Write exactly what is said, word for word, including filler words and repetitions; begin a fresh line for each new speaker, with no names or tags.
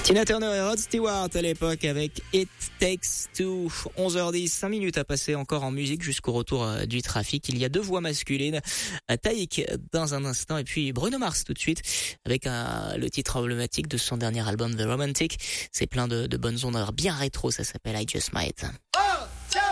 Tina Turner et Rod Stewart à l'époque avec It Takes Two. onze heures dix, cinq minutes à passer encore en musique jusqu'au retour du trafic. Il y a deux voix masculines, Taïk dans un instant et puis Bruno Mars tout de suite avec un, le titre emblématique de son dernier album The Romantic. C'est plein de, de bonnes ondes bien rétro, ça s'appelle I Just Might.